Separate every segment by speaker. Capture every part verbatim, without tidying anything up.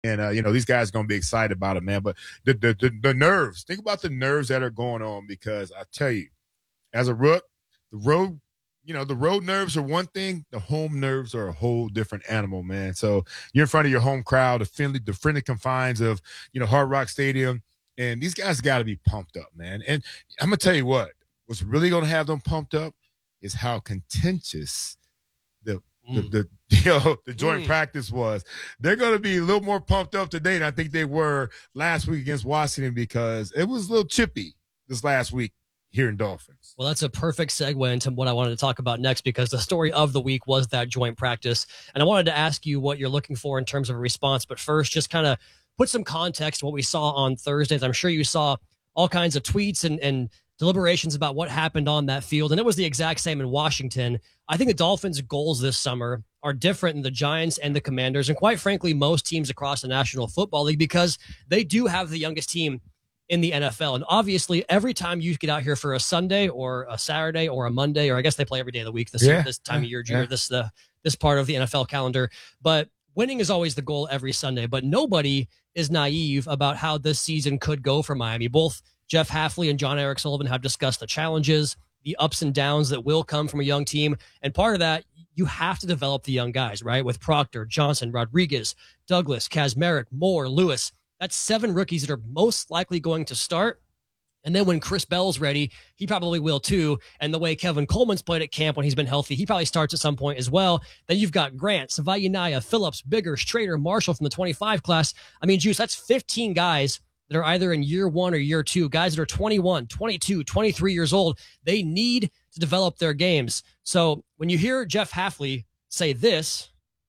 Speaker 1: And, uh, you know, these guys are going to be excited about it, man. But the, the, the, the nerves, think about the nerves that are going on because I tell you, as a rook, the road, you know, the road nerves are one thing. The home nerves are a whole different animal, man. So you're in front of your home crowd, the friendly, the friendly confines of, you know, Hard Rock Stadium. And these guys got to be pumped up, man. And I'm going to tell you what, what's really going to have them pumped up is how contentious the The, the you know the joint mm. practice was. They're going to be a little more pumped up today than I think they were last week against Washington because it was a little chippy this last week here in Dolphins.
Speaker 2: Well, that's a perfect segue into what I wanted to talk about next because the story of the week was that joint practice. And I wanted to ask you what you're looking for in terms of a response. But first, just kind of put some context to what we saw on Thursdays. I'm sure you saw all kinds of tweets and, and deliberations about what happened on that field. And it was the exact same in Washington. I think the Dolphins' goals this summer are different than the Giants and the Commanders, and quite frankly, most teams across the National Football League because they do have the youngest team in the N F L. And obviously, every time you get out here for a Sunday or a Saturday or a Monday, or I guess they play every day of the week this,
Speaker 1: yeah.
Speaker 2: this time of year, yeah. this, the, this part of the N F L calendar. But winning is always the goal every Sunday. But nobody is naive about how this season could go for Miami. Both Jeff Hafley and John Eric Sullivan have discussed the challenges, the ups and downs that will come from a young team. And part of that, you have to develop the young guys, right? With Proctor, Johnson, Rodriguez, Douglas, Kazmarek, Moore, Lewis. That's seven rookies that are most likely going to start. And then when Chris Bell's ready, he probably will too. And the way Kevin Coleman's played at camp when he's been healthy, he probably starts at some point as well. Then you've got Grant, Savayanaya, Phillips, Bigger, Strader, Marshall from the twenty-five class. I mean, Juice, that's fifteen guys that are either in year one or year two, guys that are twenty-one, twenty-two, twenty-three years old. They need to develop their games. So when you hear Jeff Hafley say this,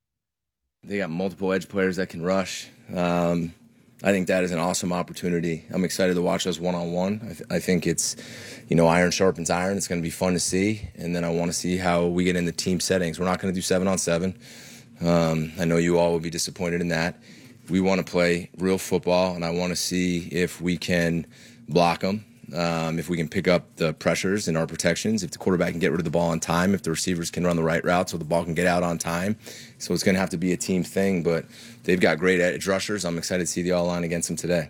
Speaker 3: they got multiple edge players that can rush. Um, I think that is an awesome opportunity. I'm excited to watch us one-on-one. I, th- I think it's, you know, iron sharpens iron. It's going to be fun to see. And then I want to see how we get into team settings. We're not going to do seven on seven. Um, I know you all will be disappointed in that. We want to play real football, and I want to see if we can block them, um, if we can pick up the pressures in our protections, if the quarterback can get rid of the ball on time, if the receivers can run the right route so the ball can get out on time. So it's going to have to be a team thing, but they've got great edge rushers. I'm excited to see the all-line against them today.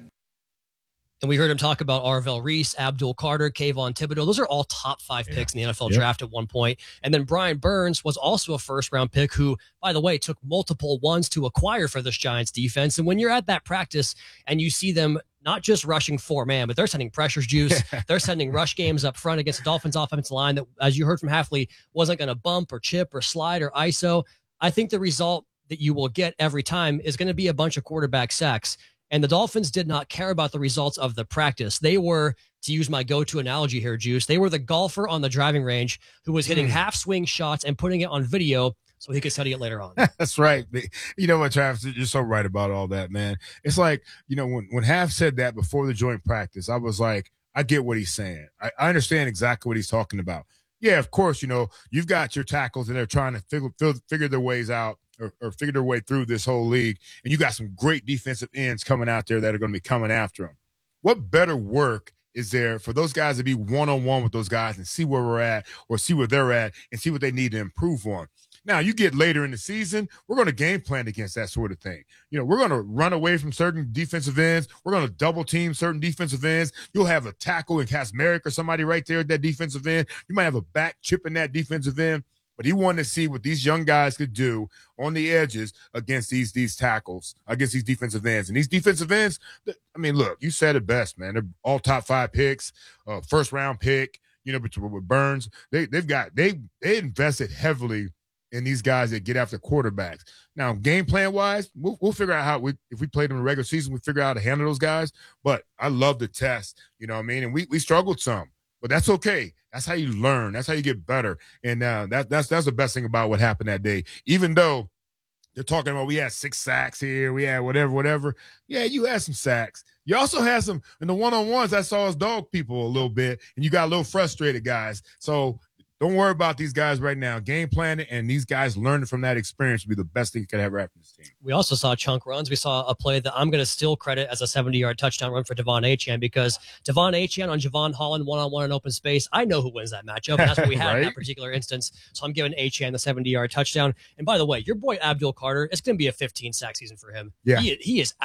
Speaker 2: And we heard him talk about Arvell Reese, Abdul Carter, Kayvon Thibodeau. Those are all top five yeah. picks in the N F L yeah. draft at one point. And then Brian Burns was also a first-round pick who, by the way, took multiple ones to acquire for this Giants defense. And when you're at that practice and you see them not just rushing four-man, but they're sending pressures, Juice. They're sending rush games up front against the Dolphins offensive line that, as you heard from Hafley, wasn't going to bump or chip or slide or I S O. I think the result that you will get every time is going to be a bunch of quarterback sacks. And the Dolphins did not care about the results of the practice. They were, to use my go-to analogy here, Juice, they were the golfer on the driving range who was hitting mm. half-swing shots and putting it on video so he could study it later on.
Speaker 1: That's right. You know what, Travis, you're so right about all that, man. It's like, you know, when, when Haf said that before the joint practice, I was like, I get what he's saying. I, I understand exactly what he's talking about. Yeah, of course, you know, you've got your tackles and they're trying to figure, figure their ways out. Or, or figure their way through this whole league, and you got some great defensive ends coming out there that are going to be coming after them. What better work is there for those guys to be one-on-one with those guys and see where we're at or see where they're at and see what they need to improve on? Now, you get later in the season, we're going to game plan against that sort of thing. You know, we're going to run away from certain defensive ends. We're going to double team certain defensive ends. You'll have a tackle in Kazmarek or somebody right there at that defensive end. You might have a back chipping that defensive end. But he wanted to see what these young guys could do on the edges against these these tackles, against these defensive ends. And these defensive ends, I mean, look, you said it best, man. They're all top five picks, uh, first round pick, you know, with Burns. They, they've got, they they invested heavily in these guys that get after quarterbacks. Now, game plan wise, we'll, we'll figure out how, we, if we played them in the regular season, we figure out how to handle those guys. But I love the test, you know what I mean? And we we struggled some. But that's okay. That's how you learn. That's how you get better. And uh, that, that's that's the best thing about what happened that day. Even though they're talking about we had six sacks here, we had whatever, whatever. Yeah, you had some sacks. You also had some in the one-on-ones. I saw us dog people a little bit, and you got a little frustrated guys. So Don't worry about these guys right now. Game planning, and these guys learning from that experience would be the best thing that could ever happen to this team.
Speaker 2: We also saw chunk runs. We saw a play that I'm going to still credit as a seventy-yard touchdown run for Devon Achane, because Devon Achane on Javon Holland one-on-one in open space, I know who wins that matchup, and that's what we had
Speaker 1: Right?
Speaker 2: in that particular instance. So I'm giving Achane the seventy-yard touchdown. And by the way, your boy Abdul Carter, it's going to be a fifteen sack season for him.
Speaker 1: Yeah.
Speaker 2: He, he is